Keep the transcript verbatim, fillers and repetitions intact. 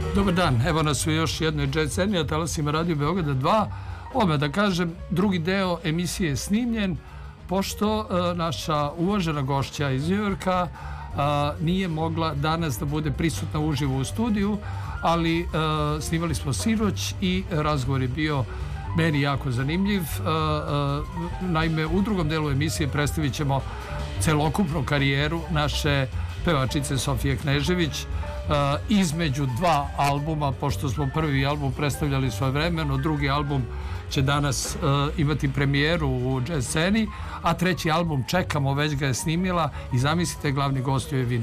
Dobar dan, evo nas u još jednoj Jazz sceni, a talasima Radio Beograda dva. Ome da kažem, drugi deo emisije je snimljen, pošto e, naša uvažena gošća iz Njujorka e, nije mogla danas da bude prisutna uživo u studiju, ali e, snimali smo sinoć i razgovor je bio meni jako zanimljiv. E, e, naime, u drugom delu emisije predstavit ćemo celokupnu karijeru naše pevačice Sofije Knežević, Uh, između dva albuma, pošto smo prvi album predstavljali svojevremeno, drugi album će danas uh, imati premijeru u Jazz sceni, a treći album čekamo, već ga je snimila i zamislite, glavni gost joj je